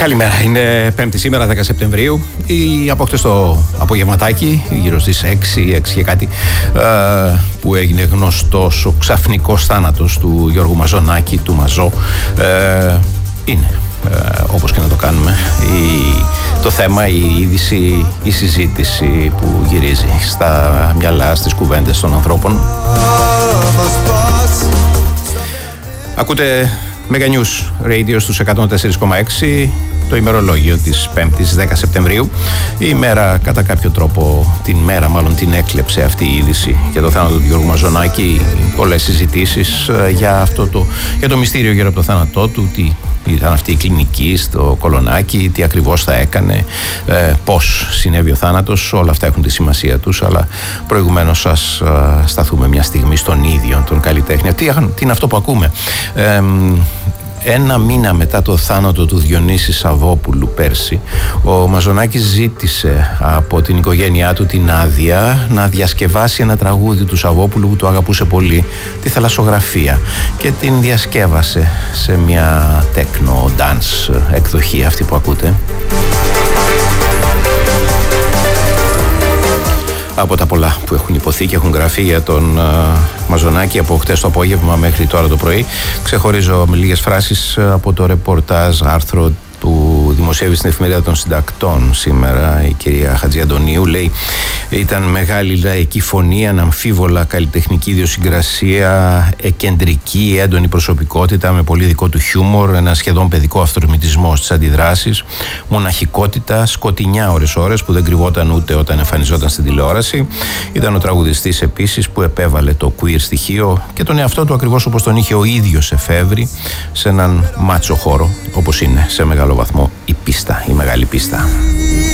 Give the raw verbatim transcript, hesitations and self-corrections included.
Καλημέρα, είναι Πέμπτη σήμερα, δέκα Σεπτεμβρίου. Ή από χτες το απογευματάκι, γύρω στις έξι, έξι και κάτι, που έγινε γνωστός ο ξαφνικός θάνατος του Γιώργου Μαζονάκη, του Μαζό. Είναι, όπως και να το κάνουμε, η, το θέμα, η είδηση, η συζήτηση που γυρίζει στα μυαλά, στις κουβέντες των ανθρώπων. Ακούτε Mega News Radio στους εκατόν τέσσερα κόμμα έξι, το ημερολόγιο της Πέμπτης δέκα Σεπτεμβρίου. Η μέρα, κατά κάποιο τρόπο, την μέρα μάλλον την έκλεψε αυτή η είδηση για το θάνατο του Γιώργου Μαζονάκη. Πολλές συζητήσεις για, αυτό το, για το μυστήριο γύρω από το θάνατό του, τι ήταν αυτή η κλινική στο Κολονάκι, τι ακριβώς θα έκανε, ε, πώς συνέβη ο θάνατος. Όλα αυτά έχουν τη σημασία τους, αλλά προηγουμένως σας ε, σταθούμε μια στιγμή στον ίδιο τον καλλιτέχνη. Τι, τι είναι αυτό που ακούμε? Ε, Ένα μήνα μετά το θάνατο του Διονύση Σαββόπουλου πέρσι, ο Μαζονάκης ζήτησε από την οικογένειά του την άδεια να διασκευάσει ένα τραγούδι του Σαββόπουλου που το αγαπούσε πολύ, τη Θαλασσογραφία, και την διασκεύασε σε μια techno dance εκδοχή αυτή που ακούτε. Από τα πολλά που έχουν υποθεί και έχουν γραφεί για τον uh, Μαζονάκη από χτες το απόγευμα μέχρι τώρα το πρωί, ξεχωρίζω με λίγες φράσεις από το ρεπορτάζ, άρθρο που δημοσιεύει στην Εφημερίδα των Συντακτών σήμερα η κυρία Χατζιαντονίου. Λέει: ήταν μεγάλη λαϊκή φωνή, αναμφίβολα καλλιτεχνική ιδιοσυγκρασία, εκεντρική, έντονη προσωπικότητα με πολύ δικό του χιούμορ, ένα σχεδόν παιδικό αυτορμητισμό στις αντιδράσεις, μοναχικότητα, σκοτεινιά ώρες-ώρες που δεν κρυβόταν ούτε όταν εμφανιζόταν στην τηλεόραση. Ήταν ο τραγουδιστής επίσης που επέβαλε το queer στοιχείο και τον εαυτό του ακριβώς όπως τον είχε ο ίδιος εφεύρει, σε έναν μάτσο χώρο, όπως είναι σε μεγάλο βαθμό η πίστα, η μεγάλη πίστα.